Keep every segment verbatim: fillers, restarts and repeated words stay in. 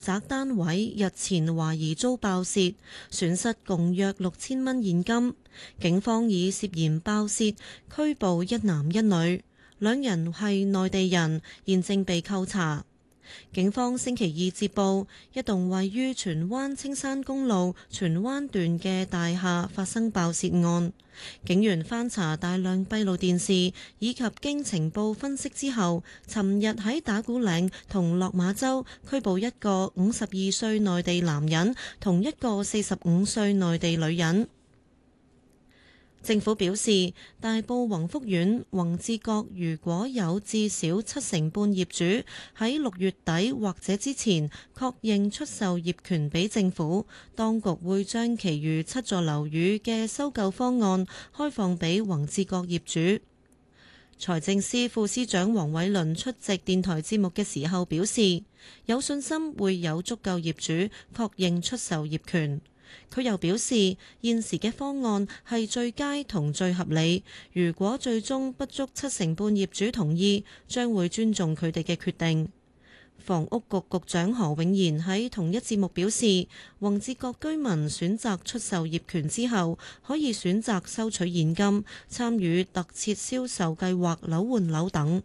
宅單位日前懷疑遭爆竊，損失共約六千蚊現金。警方以涉嫌爆竊拘捕一男一女，兩人係內地人，現正被扣查。警方星期二接報，一棟位於荃灣青山公路荃灣段嘅大廈發生爆竊案。警員翻查大量閉路電視，以及經情報分析之後，尋日喺打鼓嶺同落馬洲拘捕一個五十二歲內地男人同一個四十五歲內地女人。政府表示，大埔宏福苑宏志閣如果有至少七成半業主喺六月底或者之前確認出售業權俾政府，當局會將其餘七座樓宇嘅收購方案開放俾宏志閣業主。財政司副司長黃偉綸出席電台節目嘅時候表示，有信心會有足夠業主確認出售業權。佢又表示，現時嘅方案係最佳同最合理。如果最終不足七成半業主同意，將會尊重佢哋嘅決定。房屋局局長何永賢喺同一節目表示，宏志閣居民選擇出售業權之後，可以選擇收取現金，參與特設銷售計劃、樓換樓等。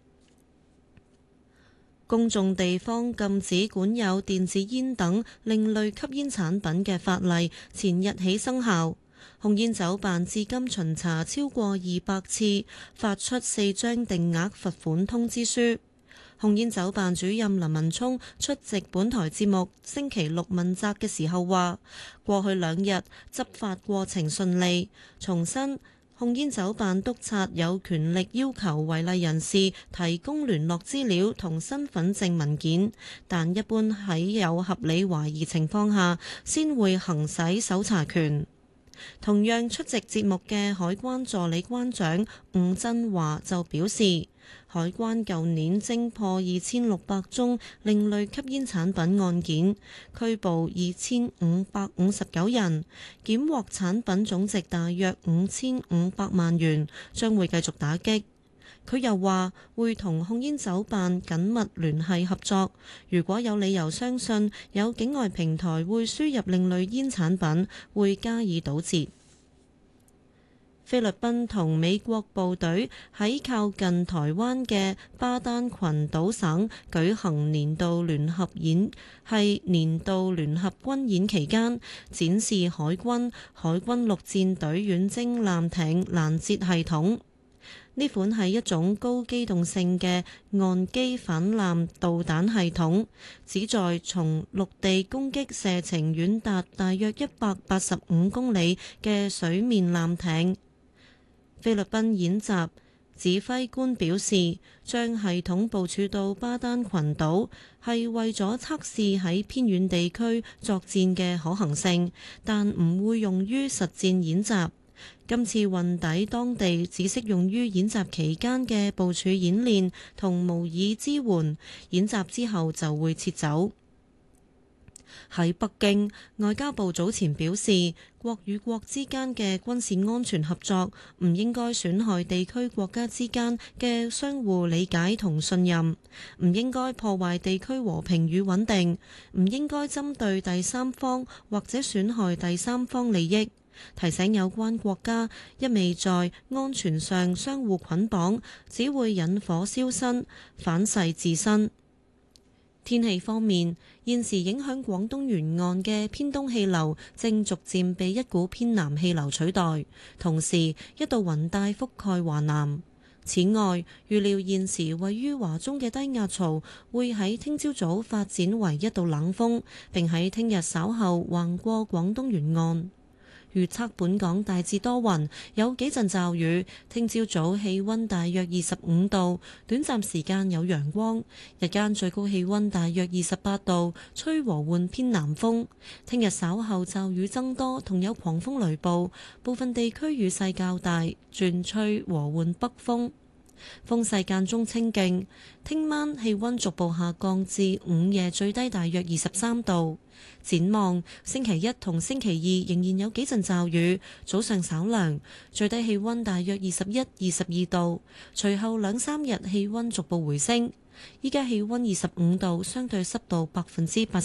公眾地方禁止管有電子煙等另類吸煙產品嘅法例前日起生效。控煙酒辦至今巡查超過二百次，發出四張定額罰款通知書。控煙酒辦主任林文聰出席本台節目星期六問責嘅時候話，過去兩日執法過程順利，重申控煙酒辦督察有權力要求違例人士提供聯絡資料同身份證文件，但一般喺有合理懷疑情況下，先會行使搜查權。同樣出席節目嘅海關助理關長吳振華就表示，海關舊年偵破二千六百宗另類吸煙產品案件，拘捕二千五百五十九人，檢獲產品總值大約五千五百萬元，將會繼續打擊。佢又話會同控煙酒辦緊密聯繫合作，如果有理由相信有境外平台會輸入另類煙產品，會加以堵截。菲律賓同美國部隊喺靠近台灣嘅巴丹群島省舉行年度聯合演，係年度聯合軍演期間，展示海軍海軍陸戰隊遠征艦艇攔截系統。呢款係一種高機動性嘅岸基反艦導彈系統，旨在從陸地攻擊射程遠達大約一百八十五公里嘅水面艦艇。菲律賓演習指揮官表示，將系統部署到巴丹群島係為咗測試喺偏遠地區作戰嘅可行性，但唔會用於實戰演習。今次運抵當地只適用於演習期間嘅部署演練同模擬支援，演習之後就會撤走。喺北京，外交部早前表示，國與國之間嘅軍事安全合作唔應該損害地區國家之間嘅相互理解同信任，唔應該破壞地區和平與穩定，唔應該針對第三方或者損害第三方利益。提醒有關國家一味在安全上相互捆綁，只會引火燒身，反噬自身。天氣方面，現時影響廣東沿岸嘅偏東氣流正逐漸被一股偏南氣流取代，同時一道雲帶覆蓋華南。此外，預料現時位於華中嘅低壓槽會喺聽朝早發展為一道冷鋒，並喺聽日稍後橫過廣東沿岸。預測本港大致多雲，有幾陣驟雨。聽朝早氣溫大約二十五度，短暫時間有陽光。日間最高氣溫大約二十八度，吹和緩偏南風。聽日稍後驟雨增多，同有狂風雷暴，部分地區雨勢較大，轉吹和緩北風。風勢間中清勁，聽晚氣溫逐步下降至午夜最低大約二十三度。展望星期一同星期二仍然有幾陣驟雨，早上稍涼，最低氣溫大約二十一、二十二度。隨後兩三日氣溫逐步回升。依家氣溫二十五度，相對濕度百分之八十。